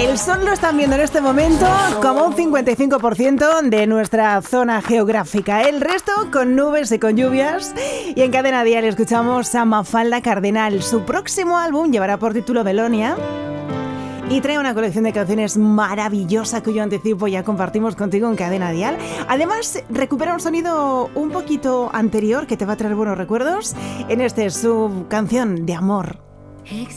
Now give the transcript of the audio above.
El sol lo están viendo en este momento como un 55% de nuestra zona geográfica. El resto con nubes y con lluvias. Y en Cadena Dial escuchamos a Mafalda Cardenal. Su próximo álbum llevará por título Belonia y trae una colección de canciones maravillosa cuyo anticipo ya compartimos contigo en Cadena Dial. Además, recupera un sonido un poquito anterior que te va a traer buenos recuerdos en su canción de amor.